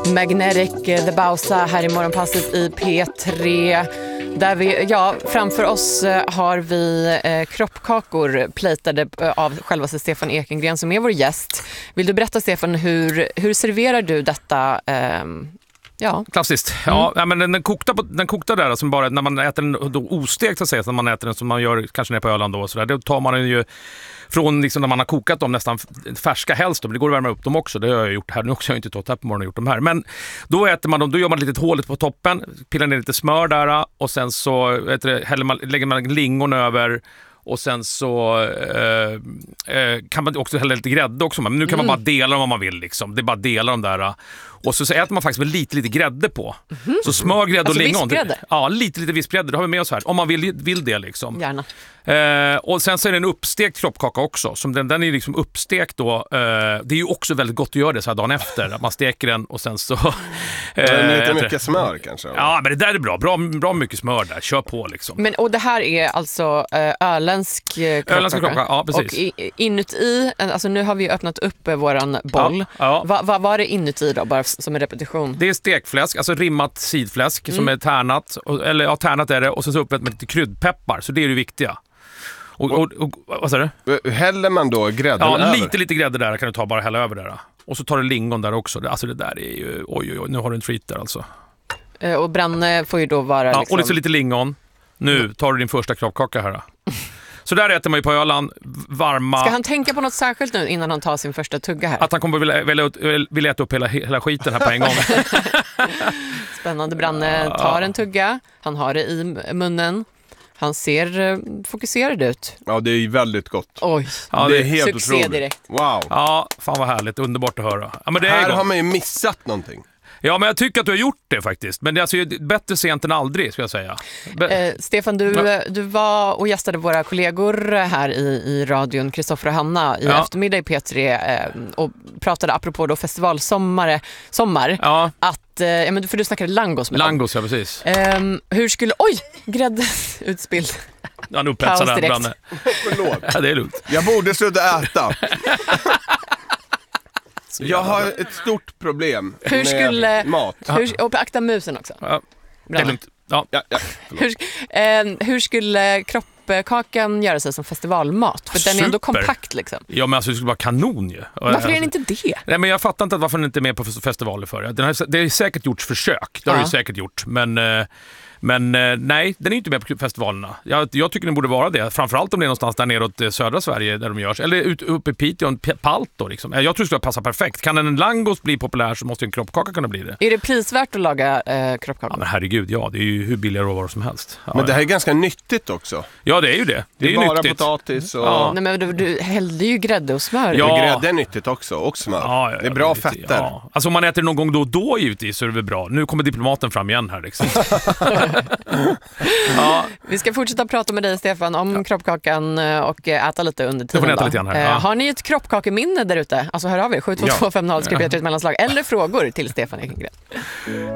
Magnetic The Bausa här i morgonpasset i P3. Där vi, framför oss har vi kroppkakor plejtade av självaste Stefan Ekengren som är vår gäst. Vill du berätta, Stefan, hur serverar du detta? Ja. Klassiskt. Ja, men den kokta där som bara när man äter den då ostekt, så att säga, så man äter den som man gör kanske nere på Öland då, så där. Då tar man den ju från liksom när man har kokat dem nästan färska helst, men det går att värma upp dem också. Det har jag gjort här nu också. Jag har inte tagit här på morgonen och gjort dem här. Men då äter man dem, då gör man ett litet hål på toppen, pillar ner lite smör där och sen så lägger man lingon över. Och sen så kan man också hälla lite grädde också. Men nu kan man bara dela dem om man vill. Liksom. Det är bara dela dem där. Och så äter man faktiskt med lite grädde på. Så smör, grädde och lingon. Vispgrädde? Ja, lite vispgrädde. Det har vi med oss här. Om man vill det liksom. Gärna. Och sen så är det en uppstekt kroppkaka också. Som den är liksom uppstekt då. Det är ju också väldigt gott att göra det så här dagen efter. Att man steker den och sen så... lite mycket smör kanske. Ja, men det där är bra mycket smör där. Kör på liksom. Och det här är alltså öländsk kroppkaka. Ja, precis. Och inuti, alltså nu har vi öppnat upp våran boll. Ja. Vad var det inuti då, bara som en repetition? Det är stekfläsk, alltså rimmat sidfläsk som är tärnat. Tärnat är det. Och sen så upprätt med lite kryddpeppar. Så det är det viktiga. Och vad sa du? Häller man då grädden över? Ja, lite grädde där kan du ta, bara hälla över där. Och så tar du lingon där också. Alltså det där är ju, oj, nu har du en treat där alltså. Och brann får ju då vara liksom... Och lite lingon. Nu tar du din första kroppkaka här. Så där äter man ju på Öland, varma... Ska han tänka på något särskilt nu innan han tar sin första tugga här? Att han kommer vilja äta upp hela skiten här på en gång. Spännande. Branne tar en tugga, han har det i munnen. Han ser fokuserad ut. Ja, det är väldigt gott. Oj, ja, det är helt succé otroligt. Direkt. Wow. Ja, fan vad härligt, underbart att höra. Ja, men det här är har man ju missat någonting. Ja, men jag tycker att du har gjort det faktiskt. Men det är alltså bättre sent än aldrig, ska jag säga. Stefan, du var och gästade våra kollegor här i radion, Kristoffer och Hanna, i eftermiddag i P3 och pratade apropå då festivalsommar. Ja. Att, för du snackade langos med Langos, ja precis. Hur skulle... Oj, grädde utspill. Ja, nu upphetsar den branne. Förlåt. Ja, det är lugnt. Jag borde sluta äta. Jag har ett stort problem med mat. Och akta musen också. Ja, det är lugnt. Ja. Hur skulle kroppkakan göra sig som festivalmat? För den är ändå kompakt liksom. Ja, men alltså det skulle vara kanon ju. Varför är den inte det? Nej, men jag fattar inte varför den inte är med på festivaler för. Det har säkert gjorts försök. Det har det säkert gjort. Men nej, den är inte med på festivalerna. Jag tycker den borde vara det. Framförallt om det är någonstans där neråt södra Sverige där de görs. Eller uppe i Piteå, en palt då liksom. Jag tror det skulle passa perfekt. Kan en langos bli populär så måste en kroppkaka kunna bli det. Är det prisvärt att laga kroppkaka? Ja, men herregud, ja. Det är ju hur billiga råvaror som helst. Ja, men det här är ganska nyttigt också. Ja, det är ju det. Det är ju bara nyttigt. potatis och... Ja. Nej, men du hällde ju grädde och smör. Ja. Men grädde är nyttigt också, och smör. Ja, det är bra fetter. Ja. Alltså om man äter någon gång då och då givetvis så är det väl bra. Nu kommer diplomaten fram igen här liksom. Ja. Vi ska fortsätta prata med dig, Stefan, om kroppkakan och äta lite under tiden. Äta lite här. Har ni ett kroppkakeminne där ute? Alltså hör av er, 72250 skriv ett mellanslag eller frågor till Stefan Ekengren.